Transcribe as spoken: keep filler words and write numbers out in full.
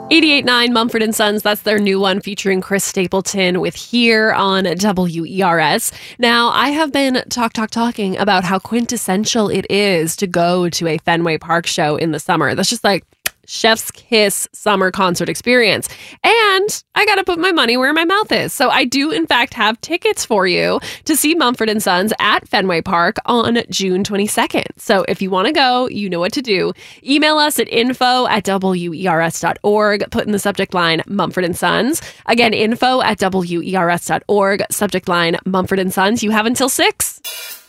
eighty-eight point nine Mumford and Sons, that's their new one featuring Chris Stapleton with Here on W E R S. Now, I have been talk, talk, talking about how quintessential it is to go to a Fenway Park show in the summer. That's just like chef's kiss summer concert experience. And I got to put my money where my mouth is. So I do, in fact, have tickets for you to see Mumford and Sons at Fenway Park on June twenty-second. So if you want to go, you know what to do. Email us at info at W E R S dot org. Put in the subject line Mumford and Sons. Again, info at W E R S dot org. Subject line Mumford and Sons. You have until six.